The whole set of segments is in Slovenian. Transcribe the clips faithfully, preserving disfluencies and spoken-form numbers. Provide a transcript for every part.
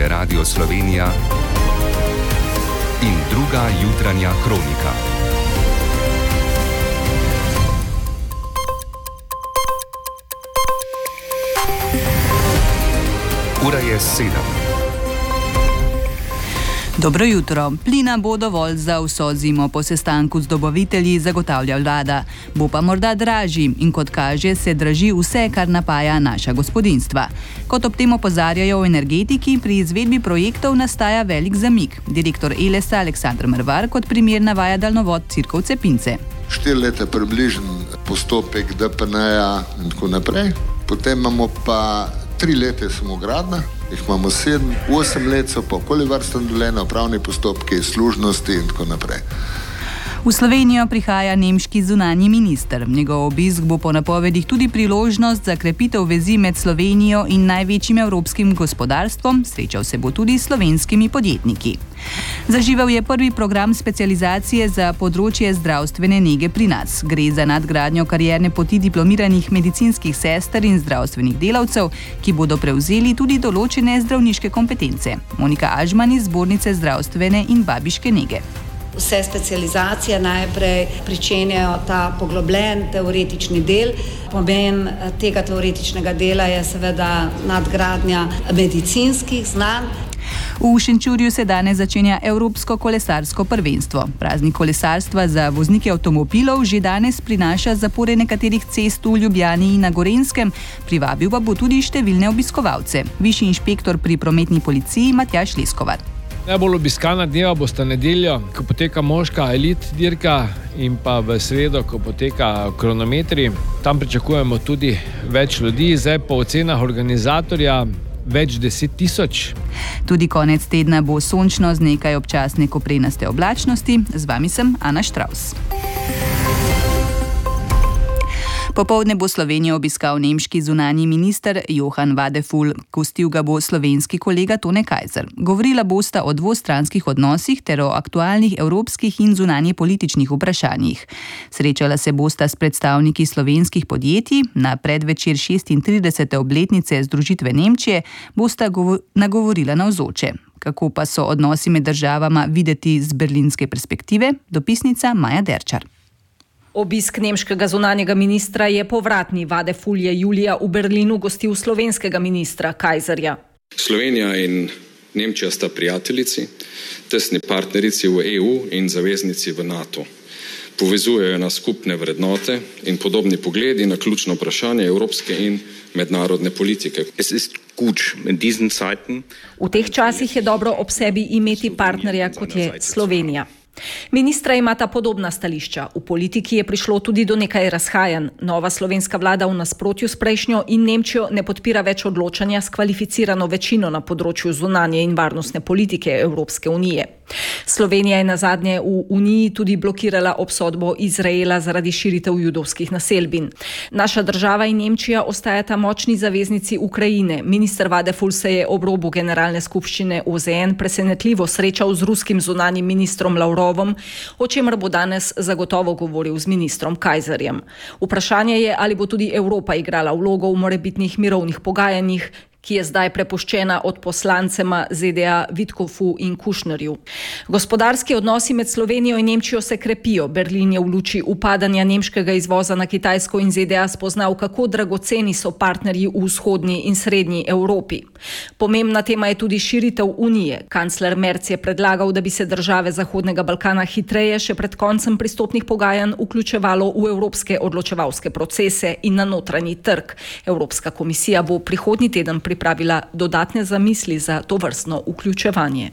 je Radio Slovenija in druga jutranja kronika. Ura je sedem. Dobro jutro. Plina bo dovolj za vso zimo. Po sestanku z dobavitelji zagotavlja vlada. Bo pa morda dražji in kot kaže, se draži vse, kar napaja naša gospodinjstva. Kot ob tem opozarjajo v energetiki, pri izvedbi projektov nastaja velik zamik. Direktor Elesa Aleksandr Mrvar kot primer navaja daljnovod Cirkovce-Pince. Štiri leta približen postopek D P N-ja in tako naprej. Potem imamo pa tri leta samo gradnja. Jih imamo sedem, osem let so pa okoljevarstveno dovoljenja, upravni postopki, služnosti in tako naprej. V Slovenijo prihaja nemški zunanji minister. Njegov obisk bo po napovedih tudi priložnost za krepitev vezi med Slovenijo in največjim evropskim gospodarstvom. Srečal se bo tudi s slovenskimi podjetniki. Zaživel je prvi program specializacije za področje zdravstvene nege pri nas. Gre za nadgradnjo karierne poti diplomiranih medicinskih sester in zdravstvenih delavcev, ki bodo prevzeli tudi določene zdravniške kompetence. Monika Ažman iz Zbornice zdravstvene in babiške nege. Vse specializacije najprej pričenjajo ta poglobljen teoretični del. Pomen tega teoretičnega dela je seveda nadgradnja medicinskih znanj. V Šenčurju se danes začenja Evropsko kolesarsko prvenstvo. Praznik kolesarstva za voznike avtomobilov že danes prinaša zapore nekaterih cest v Ljubljani in na Gorenjskem, privabil pa bo tudi številne obiskovalce. Višji inšpektor pri prometni policiji Matjaž Leskovar. Najbolj obiskana dneva bosta nedeljo, ko poteka moška elit dirka, in pa v sredo, ko poteka kronometri. Tam pričakujemo tudi več ljudi, zdaj po ocenah organizatorja več deset tisoč. Tudi konec tedna bo sončno z nekaj občasne koprenaste oblačnosti. Z vami sem Ana Štravs. Popoldne bo Slovenijo obiskal nemški zunanji minister Johann Wadephul. Gostil ga bo slovenski kolega Tone Kajzer. Govorila bosta o dvostranskih odnosih ter o aktualnih evropskih in zunanje političnih vprašanjih. Srečala se bosta s predstavniki slovenskih podjetij. Na predvečer šestintridesete obletnice združitve Nemčije bosta nagovorila navzoče. Kako pa so odnosi med državama videti z berlinske perspektive? Dopisnica Maja Derčar. Obisk nemškega zunanjega ministra je povratni. Wadephul je julija v Berlinu gostil slovenskega ministra Kajzerja. Slovenija in Nemčija sta prijateljici, tesni partnerici v E U in zaveznici v NATO. Povezujejo nas skupne vrednote in podobni pogledi na ključno vprašanje evropske in mednarodne politike. V teh časih je dobro ob sebi imeti partnerja, kot je Slovenija. Ministra imata podobna stališča. V politiki je prišlo tudi do nekaj razhajanj. Nova slovenska vlada v nasprotju s prejšnjo in Nemčijo ne podpira več odločanja s kvalificirano večino na področju zunanje in varnostne politike Evropske unije. Slovenija je nazadnje v Uniji tudi blokirala obsodbo Izraela zaradi širitev judovskih naselbin. Naša država in Nemčija ostajata močni zaveznici Ukrajine. Minister Wadephul se je ob robu generalne skupščine O Z N presenetljivo srečal z ruskim zunanjim ministrom Lavrovom, o čemer bo danes zagotovo govoril z ministrom Kajzerjem. Vprašanje je, ali bo tudi Evropa igrala vlogo v morebitnih mirovnih pogajanjih, ki je zdaj prepuščena od poslancema Z D A Witkofu in Kušnerju. Gospodarski odnosi med Slovenijo in Nemčijo se krepijo. Berlin je v luči upadanja nemškega izvoza na Kitajsko in Z D A spoznal, kako dragoceni so partnerji v vzhodnji in srednji Evropi. Pomembna tema je tudi širitev Unije. Kancler Merz je predlagal, da bi se države Zahodnega Balkana hitreje še pred koncem pristopnih pogajanj vključevalo v evropske odločevalske procese in na notranji trg. Evropska komisija bo prihodnji teden pripravila dodatne zamisli za tovrstno vključevanje.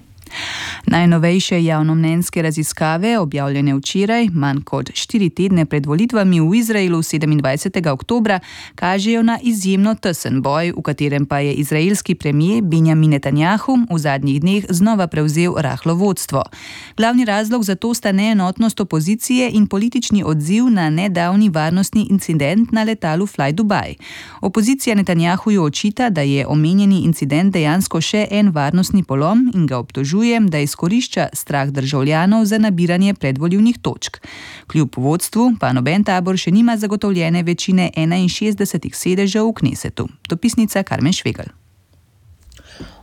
Najnovejše javnomnenjske raziskave, objavljene včeraj, manj kot štiri tedne pred volitvami v Izraelu sedemindvajsetega oktobra, kažejo na izjemno tesen boj, v katerem pa je izraelski premier Benjamin Netanjahu v zadnjih dneh znova prevzel rahlo vodstvo. Glavni razlog za to sta neenotnost opozicije in politični odziv na nedavni varnostni incident na letalu Fly Dubai. Opozicija Netanjahuju očita, da je omenjeni incident dejansko še en varnostni polom in ga obtožuje, da izkorišča strah državljanov za nabiranje predvolilnih točk. Kljub vodstvu pa noben tabor še nima zagotovljene večine enainšestdesetih sedežev v Knesetu. Dopisnica Karmen Švegelj.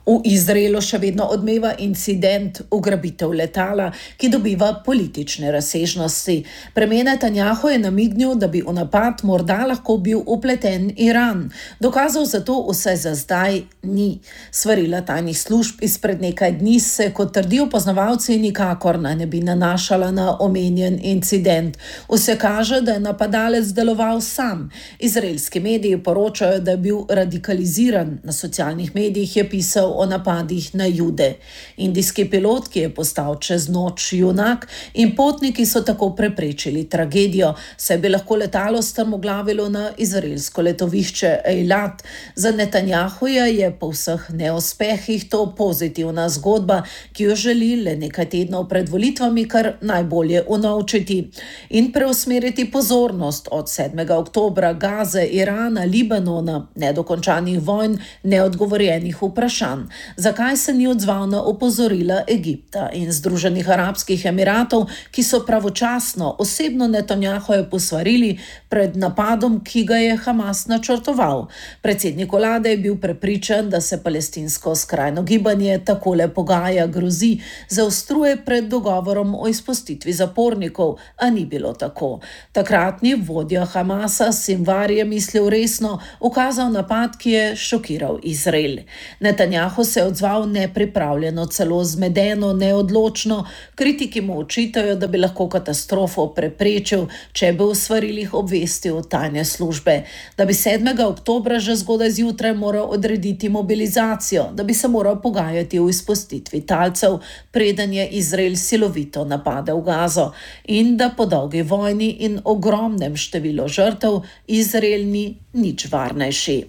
V Izraelu še vedno odmeva incident ugrabitev letala, ki dobiva politične razsežnosti. Premijer Netanjahu je namignil, da bi v napad morda lahko bil upleten Iran. Dokazov za to vsaj za zdaj ni. Svarila tajnih služb izpred nekaj dni se, kot trdijo poznavalci, nikakor naj ne bi nanašala na omenjen incident. Vse kaže, da je napadalec deloval sam. Izraelski mediji poročajo, da je bil radikaliziran. Na socialnih medijih je pisal o napadih na Jude. Indijski pilot, ki je postal čez noč junak, in potniki so tako preprečili tragedijo, saj bi lahko letalo strmoglavilo na izraelsko letovišče Eilat. Za Netanjahuja je po vseh neuspehih to pozitivna zgodba, ki jo želi le nekaj tednov pred volitvami kar najbolje unovčiti in preusmeriti pozornost od sedmega oktobra, Gaze, Irana, Libanona, nedokončanih vojn, neodgovorjenih vprašanj. Zakaj se ni odzval na opozorila Egipta in Združenih arabskih emiratov, ki so pravočasno osebno Netanjahuja posvarili pred napadom, ki ga je Hamas načrtoval. Predsednik vlade je bil prepričan, da se palestinsko skrajno gibanje takole pogaja, grozi, zaostruje pred dogovorom o izpustitvi zapornikov, a ni bilo tako. Takratni vodja Hamasa Sinvar je mislil resno, ukazal napad, ki je šokiral Izrael. Netanjahu se je odzval nepripravljeno, celo zmedeno, neodločno. Kritiki mu očitajo, da bi lahko katastrofo preprečil, če bi v svarilih obvestil tajne službe, da bi sedmega oktobra že zgodaj zjutraj moral odrediti mobilizacijo, da bi se moral pogajati o izpustitvi talcev, preden je Izrael silovito napadel Gazo, in da po dolgi vojni in ogromnem številu žrtev Izrael ni nič varnejši.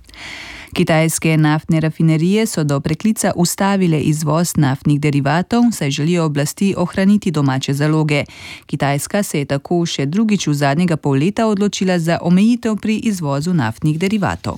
Kitajske naftne rafinerije so do preklica ustavile izvoz naftnih derivatov, saj želijo oblasti ohraniti domače zaloge. Kitajska se je tako še drugič v zadnjega pol leta odločila za omejitev pri izvozu naftnih derivatov.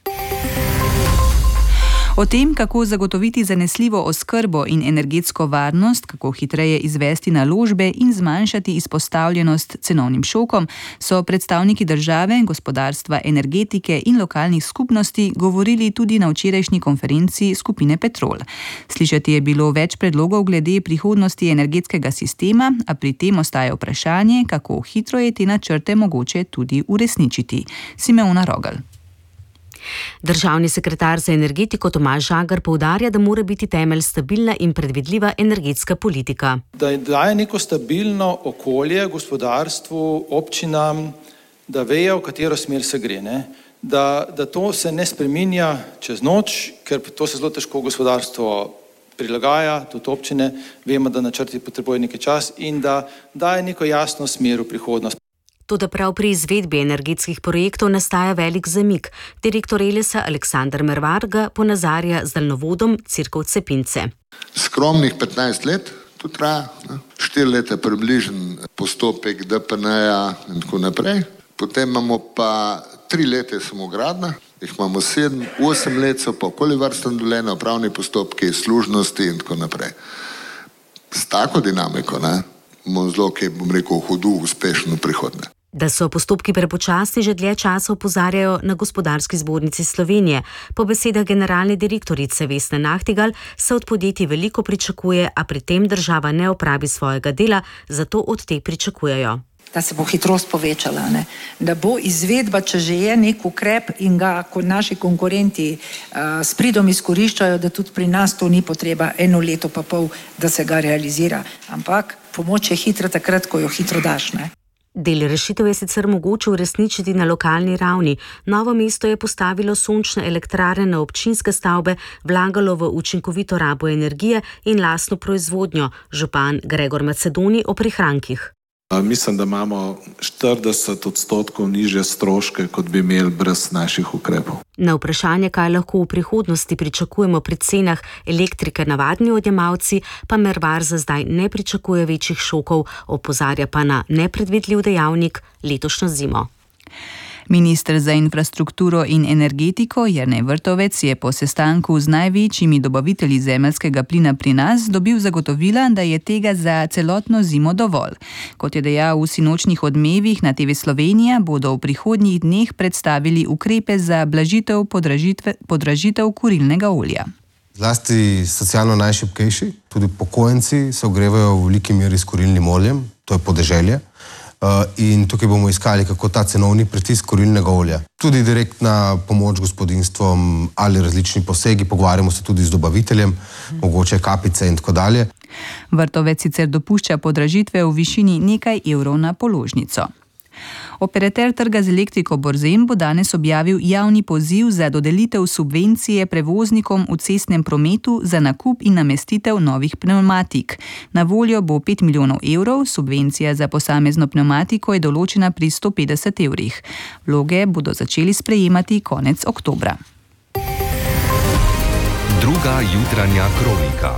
O tem, kako zagotoviti zanesljivo oskrbo in energetsko varnost, kako hitreje izvesti naložbe in zmanjšati izpostavljenost cenovnim šokom, so predstavniki države, gospodarstva, energetike in lokalnih skupnosti govorili tudi na včerajšnji konferenci skupine Petrol. Slišati je bilo več predlogov glede prihodnosti energetskega sistema, a pri tem ostaja vprašanje, kako hitro je te načrte mogoče tudi uresničiti. Simeona Rogelj. Državni sekretar za energetiko Tomaž Žagar poudarja, da mora biti temelj stabilna in predvidljiva energetska politika. Da daje neko stabilno okolje gospodarstvu, občinam, da vejo, v katero smer se gre. Ne? Da, da to se ne spreminja čez noč, ker to se zelo težko gospodarstvo prilagaja, tudi občine, vemo, da načrti potrebujejo nekaj čas in da daje neko jasno smer v prihodnost. Toda prav pri izvedbi energetskih projektov nastaja velik zamik. Direktor Elesa Aleksander Mervar ga ponazarja z daljnovodom Cerkovce-Pince. Skromnih petnajst let to traja, ne? štiri leta približen postopek D P N-ja in tako naprej. Potem imamo pa tri leta samogradnja, jih imamo sedem, osem let so pa okoljevarstveno dovoljenja, upravni postopki, služnosti in tako naprej. S tako dinamiko, ne, bomo zelo, kaj bom rekel, hudu uspešno prihodnje. Da so postopki prepočasni, že dlje časa opozarjajo na Gospodarski zbornici Slovenije. Po besedah generalne direktorice Vesne Nahtigal se od podjetij veliko pričakuje, a pri tem država ne opravi svojega dela, zato od te pričakujejo. Da se bo hitrost povečala, ne? Da bo izvedba, če že je nek ukrep in ga kot naši konkurenti uh, s pridom izkoriščajo, da tudi pri nas to ni potreba eno leto pa pol, da se ga realizira. Ampak pomoč je hitra takrat, ko jo hitro daš, ne? Del rešitev je sicer mogoče uresničiti na lokalni ravni. Novo mesto je postavilo sončne elektrarne na občinske stavbe, vlagalo v učinkovito rabo energije in lastno proizvodnjo. Župan Gregor Macedoni o prihrankih. Mislim, da imamo štirideset odstotkov nižje stroške, kot bi imeli brez naših ukrepov. Na vprašanje, kaj lahko v prihodnosti pričakujemo pri cenah elektrike navadni odjemalci, pa Mervar za zdaj ne pričakuje večjih šokov, opozarja pa na nepredvidljiv dejavnik letošnjo zimo. Minister za infrastrukturo in energetiko Jernej Vrtovec je po sestanku z največjimi dobavitelji zemeljskega plina pri nas dobil zagotovila, da je tega za celotno zimo dovolj. Kot je dejal v sinočnih odmevih na T V Slovenija, bodo v prihodnjih dneh predstavili ukrepe za blažitev podražitev kurilnega olja. Zlasti socialno najšibkejši, tudi upokojenci, se ogrevajo v veliki meri s kurilnim oljem, to je podeželje. In tukaj bomo iskali, kako ta cenovni pritisk kurilnega olja. Tudi direktna pomoč gospodinjstvom ali različni posegi, pogovarjamo se tudi z dobaviteljem, mogoče kapice in tako dalje. Vrtovec sicer dopušča podražitve v višini nekaj evrov na položnico. Operater trga z elektriko Borzen bo danes objavil javni poziv za dodelitev subvencije prevoznikom v cestnem prometu za nakup in namestitev novih pnevmatik. Na voljo bo pet milijonov evrov, subvencija za posamezno pnevmatiko je določena pri sto petdeset evrih. Vloge bodo začeli sprejemati konec oktobra. Druga jutranja kronika.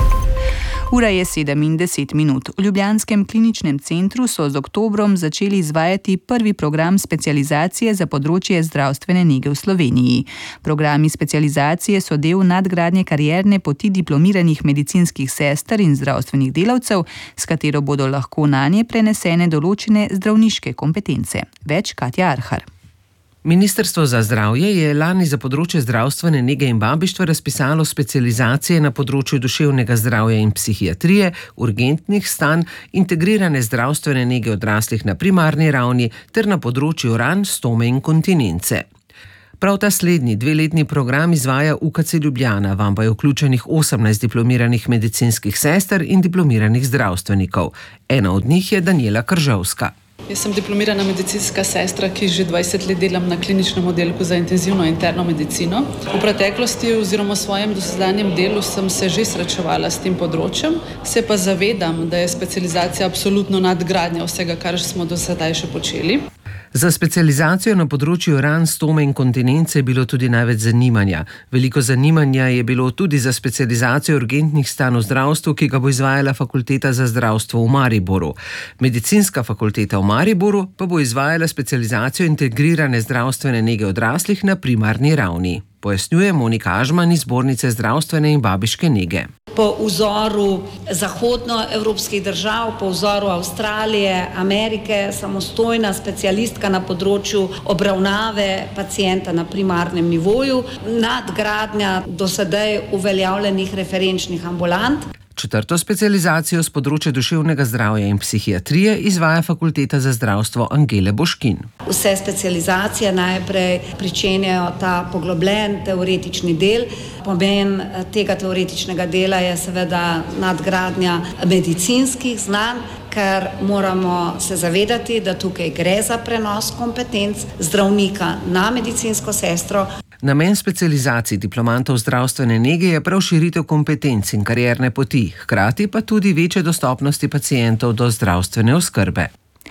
Ura je sedem in deset minut. V ljubljanskem kliničnem centru so z oktobrom začeli izvajati prvi program specializacije za področje zdravstvene nege v Sloveniji. Programi specializacije so del nadgradnje karierne poti diplomiranih medicinskih sester in zdravstvenih delavcev, s katero bodo lahko nanje prenesene določene zdravniške kompetence. Več Katja Arhar. Ministrstvo za zdravje je lani za področje zdravstvene nege in babištva razpisalo specializacije na področju duševnega zdravja in psihiatrije, urgentnih stanj, integrirane zdravstvene nege odraslih na primarni ravni ter na področju ran, stome in kontinence. Prav ta slednji dveletni program izvaja U K C Ljubljana, vam pa je vključenih osemnajst diplomiranih medicinskih sester in diplomiranih zdravstvenikov. Ena od njih je Daniela Kržovska. Jaz sem diplomirana medicinska sestra, ki že dvajset let delam na kliničnem oddelku za intenzivno interno medicino. V preteklosti oziroma v svojem dosedanjem delu sem se že srečevala s tem področjem, se pa zavedam, da je specializacija absolutno nadgradnja vsega, kar smo do sedaj še počeli. Za specializacijo na področju ran, stome in kontinence je bilo tudi največ zanimanja. Veliko zanimanja je bilo tudi za specializacijo urgentnih stanj v zdravstvu, ki ga bo izvajala Fakulteta za zdravstvo v Mariboru. Medicinska fakulteta v Mariboru pa bo izvajala specializacijo integrirane zdravstvene nege odraslih na primarni ravni. Pojasnjuje Monika Ažman iz Zbornice zdravstvene in babiške nege. Po vzoru zahodnoevropskih držav, po vzoru Avstralije, Amerike, samostojna specialistka na področju obravnave pacienta na primarnem nivoju, nadgradnja do sedaj uveljavljenih referenčnih ambulant. Četrto specializacijo z področja duševnega zdravja in psihiatrije izvaja Fakulteta za zdravstvo Angele Boškin. Vse specializacije najprej pričenjajo ta poglobljen teoretični del. Pomen tega teoretičnega dela je seveda nadgradnja medicinskih znanj, ker moramo se zavedati, da tukaj gre za prenos kompetenc zdravnika na medicinsko sestro. Namen specializacij diplomantov zdravstvene nege je prav širitev kompetenc in karierne poti, hkrati pa tudi večje dostopnosti pacientov do zdravstvene oskrbe.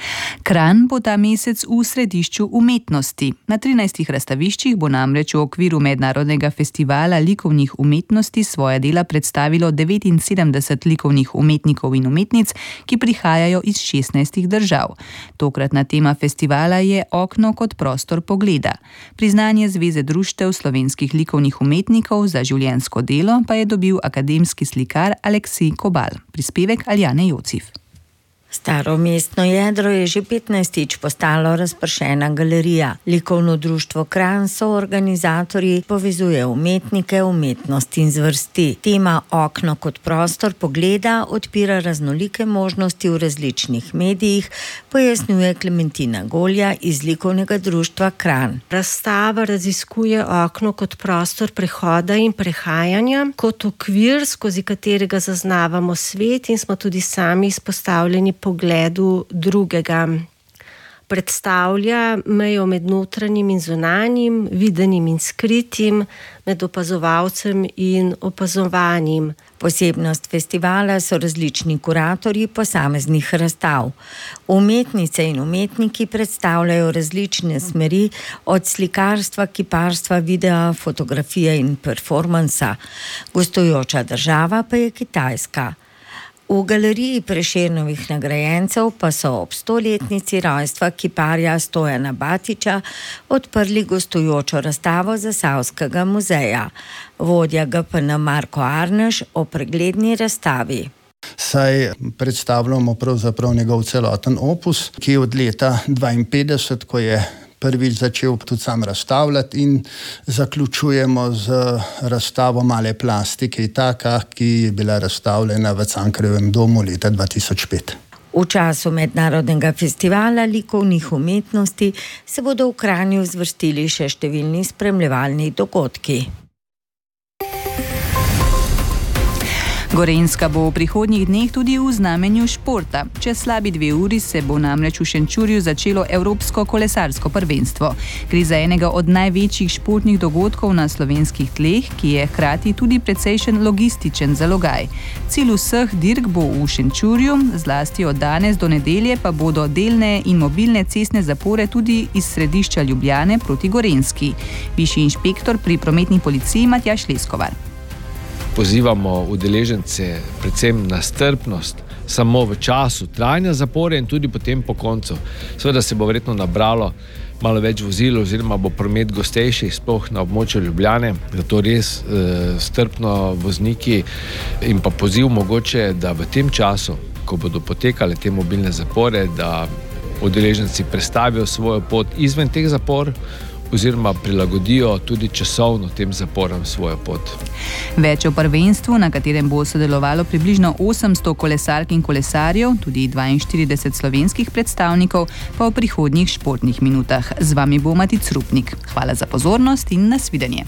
Kranj bo ta mesec v središču umetnosti. Na trinajstih razstaviščih bo namreč v okviru mednarodnega festivala likovnih umetnosti svoja dela predstavilo devetinsedemdeset likovnih umetnikov in umetnic, ki prihajajo iz šestnajstih držav. Tokratna tema festivala je Okno kot prostor pogleda. Priznanje Zveze društev slovenskih likovnih umetnikov za življenjsko delo pa je dobil akademski slikar Aleksij Kobal. Prispevek Aljane Jocif. Staro mestno jedro je že petnajstič postalo razpršena galerija. Likovno društvo Kranj so organizatorji povezuje umetnike, umetnost in zvrsti. Tema Okno kot prostor pogleda odpira raznolike možnosti v različnih medijih, pojasnjuje Klementina Golja iz likovnega društva Kranj. Razstava raziskuje okno kot prostor prehoda in prehajanja, kot okvir, skozi katerega zaznavamo svet in smo tudi sami izpostavljeni pogledu drugega. Predstavlja mejo med notranjim in zunanjim, videnim in skritim, med opazovalcem in opazovanim. Posebnost festivala so različni kuratorji posameznih razstav. Umetnice in umetniki predstavljajo različne smeri, od slikarstva, kiparstva, videa, fotografije in performansa. Gostujoča država pa je Kitajska. V galeriji Prešernovih nagrajencev pa so ob stoletnici rojstva kiparja Stojana Batiča odprli gostujočo razstavo Zasavskega muzeja. Vodja G P N Marko Arnež o pregledni razstavi. Saj predstavljamo pravzaprav njegov celoten opus, ki je od leta dvainpetdeset, ko je prvič začel tudi sam razstavljati in zaključujemo z razstavo male plastike, taka, ki je bila razstavljena v Cankarjevem domu leta dva tisoč pet. V času mednarodnega festivala likovnih umetnosti se bodo v Kranju zvrstili še številni spremljevalni dogodki. Gorenjska bo v prihodnjih dneh tudi v znamenju športa. Čez slabi dve uri se bo namreč v Šenčurju začelo Evropsko kolesarsko prvenstvo. Gre za enega od največjih športnih dogodkov na slovenskih tleh, ki je hkrati tudi precejšen logističen zalogaj. Cilj vseh dirk bo v Šenčurju, zlasti od danes do nedelje pa bodo delne in mobilne cestne zapore tudi iz središča Ljubljane proti Gorenjski. Višji inšpektor pri prometni policiji Matjaž Leskovar. Pozivamo udeležence predvsem na strpnost samo v času trajanja zapore in tudi potem po koncu. Seveda se bo verjetno nabralo malo več vozil oziroma bo promet gostejši, sploh na območju Ljubljane, zato res e, strpno vozniki in pa poziv mogoče, da v tem času, ko bodo potekale te mobilne zapore, da udeleženci prestavijo svojo pot izven teh zapor, oziroma prilagodijo tudi časovno tem zaporam svojo pot. Več o prvenstvu, na katerem bo sodelovalo približno osemsto kolesark in kolesarjev, tudi dvainštirideset slovenskih predstavnikov, pa v prihodnjih športnih minutah. Z vami bo Matic Rupnik. Hvala za pozornost in nasvidenje.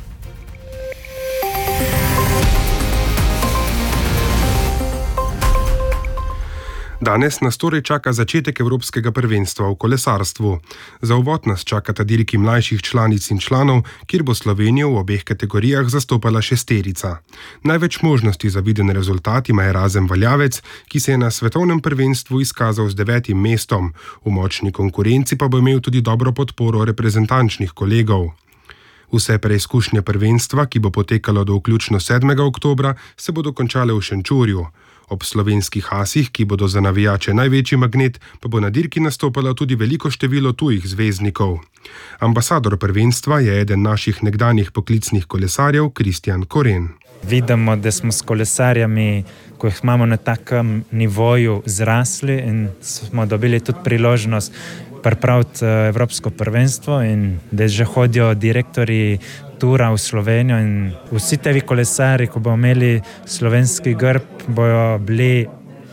Danes nas torej čaka začetek Evropskega prvenstva v kolesarstvu. Za uvod nas čakata dirki mlajših članic in članov, kjer bo Slovenijo v obeh kategorijah zastopala šesterica. Največ možnosti za viden rezultat ima Erazem Valjavec, ki se je na svetovnem prvenstvu izkazal z devetim mestom. V močni konkurenci pa bo imel tudi dobro podporo reprezentančnih kolegov. Vse preizkušnje prvenstva, ki bo potekalo do vključno sedmega oktobra, se bodo končale v Šenčurju. Ob slovenskih asih, ki bodo za navijače največji magnet, pa bo na dirki nastopalo tudi veliko število tujih zvezdnikov. Ambasador prvenstva je eden naših nekdanjih poklicnih kolesarjev, Kristjan Koren. Vidimo, da smo s kolesarjami, ko jih imamo na takem nivoju, zrasli in smo dobili tudi priložnost pripraviti Evropsko prvenstvo in da že hodijo direktorji tura v Slovenijo in vsi tevi kolesari, ko bodo imeli slovenski grb, bojo bili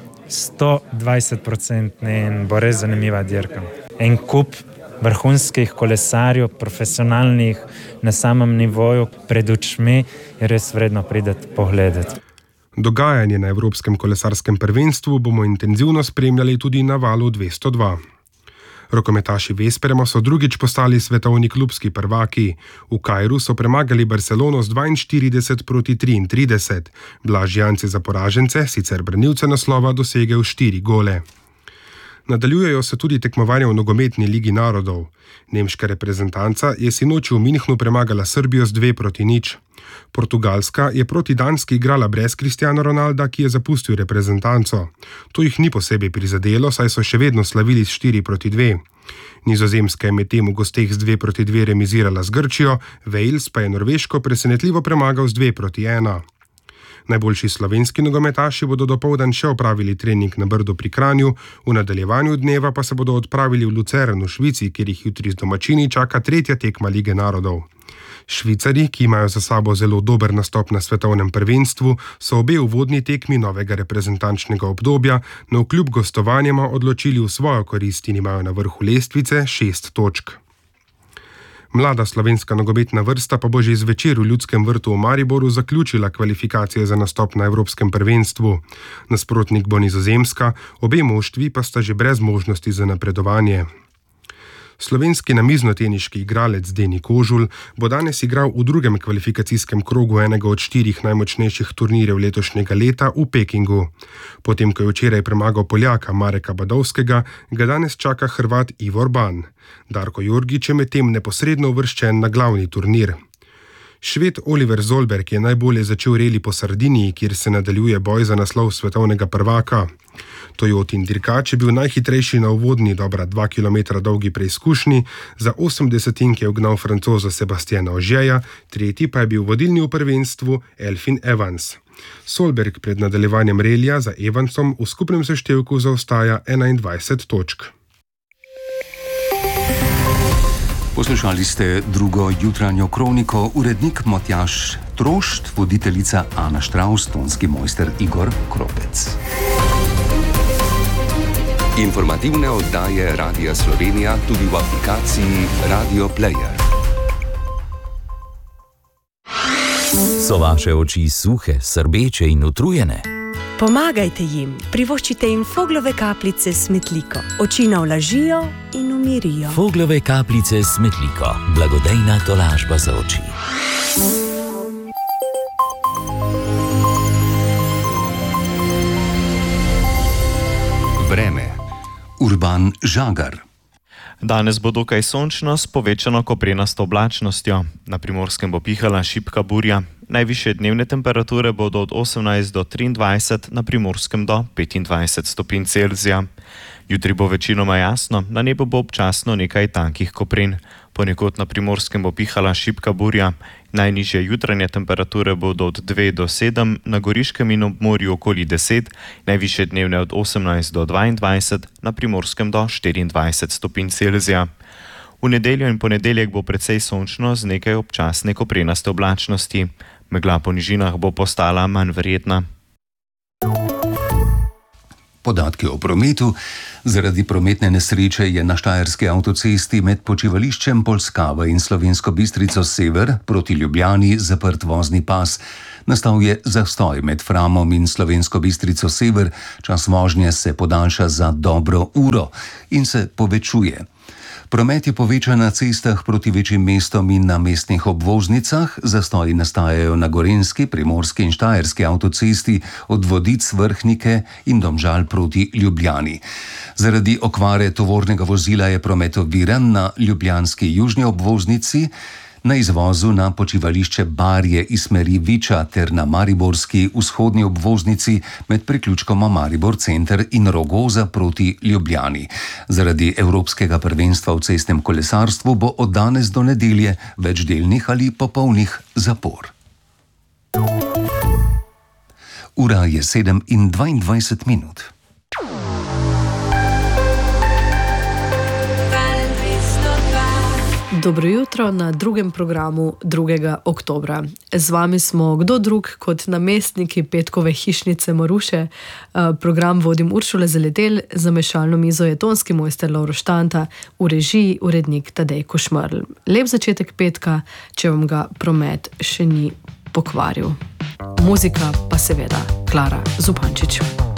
sto dvajset procentni in bo res zanimiva dirka. En kup vrhunskih kolesarjev, profesionalnih na samem nivoju pred očmi je res vredno priti pogledati. Dogajanje na Evropskem kolesarskem prvenstvu bomo intenzivno spremljali tudi na valu dvesto dva. Rokometaši Vesprema so drugič postali svetovni klubski prvaki. V Kairu so premagali Barcelono z dvainštirideset proti triintrideset. Blaž Janci za poražence, sicer branilce naslova, dosegel štiri gole. Nadaljujejo se tudi tekmovanja v nogometni ligi narodov. Nemška reprezentanca je sinoči v Minhnu premagala Srbijo z dve proti nič. Portugalska je proti Danski igrala brez Cristiana Ronalda, ki je zapustil reprezentanco. To jih ni posebej prizadelo, saj so še vedno slavili s štiri proti dve. Nizozemska je medtem v gosteh z dve proti dve remizirala z Grčijo, Wales pa je Norveško presenetljivo premagal z dve proti ena. Najboljši slovenski nogometaši bodo dopoldan še opravili trening na Brdu pri Kranju, v nadaljevanju dneva pa se bodo odpravili v Lucern v Švici, kjer jih jutri z domačini čaka tretja tekma Lige narodov. Švicari, ki imajo za sabo zelo dober nastop na svetovnem prvenstvu, so obe uvodni tekmi novega reprezentančnega obdobja navkljub gostovanjema odločili v svojo korist in imajo na vrhu lestvice šest točk. Mlada slovenska nogometna vrsta pa bo že zvečer v Ljudskem vrtu v Mariboru zaključila kvalifikacije za nastop na Evropskem prvenstvu. Nasprotnik bo Nizozemska, obe moštvi pa sta že brez možnosti za napredovanje. Slovenski namiznoteniški igralec Deni Kožul bo danes igral v drugem kvalifikacijskem krogu enega od štirih najmočnejših turnirjev letošnjega leta v Pekingu. Potem, ko je včeraj premagal Poljaka Mareka Badovskega, ga danes čaka Hrvat Ivor Ban. Darko Jorgič je medtem neposredno uvrščen na glavni turnir. Šved Oliver Zolberg je najbolje začel reli po Sardiniji, kjer se nadaljuje boj za naslov svetovnega prvaka. Toyotin dirkač je bil najhitrejši na uvodni dobra dva kilometra dolgi preizkušnji, za osem desetink je ugnal Francoza Sebastiana Ožeja, tretji pa je bil vodilni v prvenstvu Elfyn Evans. Solberg pred nadaljevanjem relija za Evansom v skupnem seštevku zaostaja enaindvajset točk. Poslušali ste drugo jutranjo kroniko, urednik Matjaž Trošt, voditeljica Ana Štravs, tonski mojster Igor Kropec. Informativne oddaje Radia Slovenija tudi v aplikaciji Radio Player. So vaše oči suhe, srbeče in utrujene? Pomagajte jim, privoščite jim Foglove kapljice s Smetliko. Oči navlažijo in umirijo. Foglove kapljice s Smetliko. Blagodejna tolažba za oči. Vreme. Urban Žagar. Danes bo dokaj sončno s povečano koprenasto oblačnostjo. Na Primorskem bo pihala šibka burja. Najvišje dnevne temperature bodo od osemnajst do triindvajset, na Primorskem do petindvajset stopinj Celzija. Jutri bo večinoma jasno, na nebu bo občasno nekaj tankih kopren. Ponekod na Primorskem bo pihala šibka burja. Najnižje jutranje temperature bodo od dve do sedem, na Goriškem in ob morju okoli deset, najvišje dnevne od osemnajst do dvaindvajset, na Primorskem do štiriindvajset stopinj Celzija. V nedeljo in ponedeljek bo precej sončno z nekaj občasne koprenaste oblačnosti. Megla po nižinah bo postala manj verjetna. Podatki o prometu. Zaradi prometne nesreče je na štajerski avtocesti med počivališčem Polskava in Slovensko Bistrico sever proti Ljubljani zaprt vozni pas. Nastal je zastoj med Framom in Slovensko Bistrico sever, čas vožnje se podaljša za dobro uro in se povečuje. Promet je povečan na cestah proti večjim mestom in na mestnih obvoznicah, zastoji nastajajo na Gorenjski, Primorski in Štajerski avtocesti od Vodic, Vrhnike in Domžal proti Ljubljani. Zaradi okvare tovornega vozila je promet oviran na ljubljanski južni obvoznici, na izvozu na počivališče Barje iz smeri Viča ter na mariborski vzhodni obvoznici med priključkoma Maribor center in Rogoza proti Ljubljani. Zaradi Evropskega prvenstva v cestnem kolesarstvu bo od danes do nedelje več delnih ali popolnih zapor. Ura je sedem in dvaindvajset minut. Dobro jutro na drugem programu drugega oktobra. Z vami smo kdo drug kot namestniki petkove hišnice Maruše. Program vodim Uršula Zaletel, za mešalno mizo je tonski mojster Lovro Štanta, v režiji urednik Tadej Košmerl. Lep začetek petka, če vam ga promet še ni pokvaril. Muzika pa seveda Klara Zupančič.